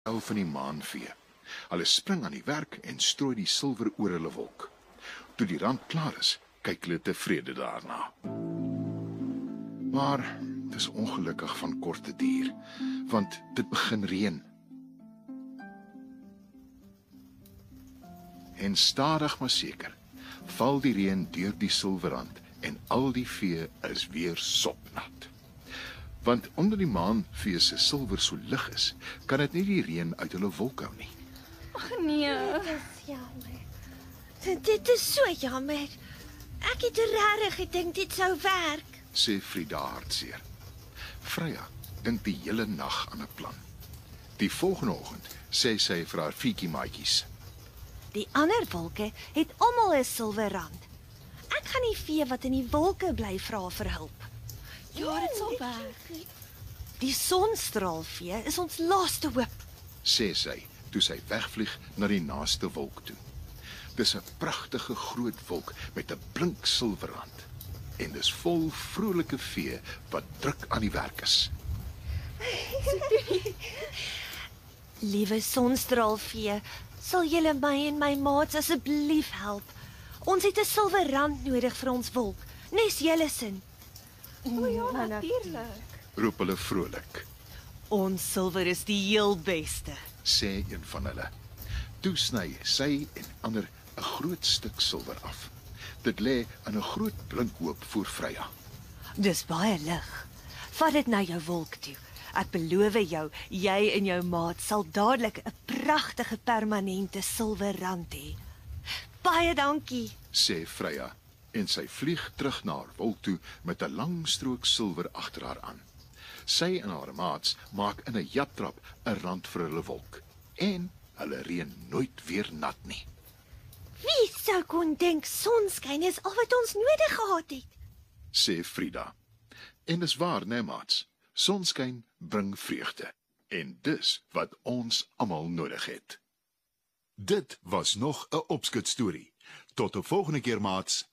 ou van die maanvee. Hulle spring aan die werk en strooi die silwer oor hulle wolk. Toe die rand klaar is, kyk hulle tevrede daarna. Maar dit is ongelukkig van korte duur, want dit begin reën. En stadig maar seker, val die reën deur die silwerrand en al die vee is weer sopnat. Want omdat die maanvee se silwer so lig is, kan dit nie die reën uit hulle wolk hou nie. Ag nee. Dis jammer. Dit is so jammer. Ek het regtig gedink dit sou werk. Sê Frida hartseer. Freya dink die hele nag aan 'n plan. Die volgende oggend sê sy vir haar fietjie-maatjies: Die ander wolke het almal 'n silwerrand. Ek gaan die vee wat in die wolke bly vra vir hulp. Ja, dit sal werk. Die sonstraalvee is ons laaste hoop. sê sy toe sy wegvlieg na die naaste wolk toe. Dis 'n pragtige groot wolk met 'n blink silwerrand. En dis vol vrolike vee wat druk aan die werk is. Liewe sonstraalvee, sal julle my en my maats asseblief help? Ons het 'n silwerrand nodig vir ons wolk, nes julle sin. O ja, natuurlik. Roep hulle vrolik, Ons silwer is die heel beste. sê een van hulle. Toe sny sy en ander 'n groot stuk silwer af. Dit lê in 'n groot blinkhoop voor Freya. Dis baie lig. Vat dit na jou wolk toe. Ek beloof jou, jy en jou maat sal dadelik 'n pragtige permanente silwerrand hê. Baie dankie. Sê Freya, en sy vlieg terug na haar wolk toe met 'n lang strook silwer agter haar aan. Sy en haar maats maak in 'n japtrap 'n rand vir hulle wolk. En hulle reën nooit weer nat nie. Wie sou kon dink sonskyn is al wat ons nodig gehad het? Sê Frida. En dis waar, né, maats? Sonskyn bring vreugde. En dis wat ons almal nodig het. Dit was nog 'n opskut storie. Tot 'n volgende keer, maats.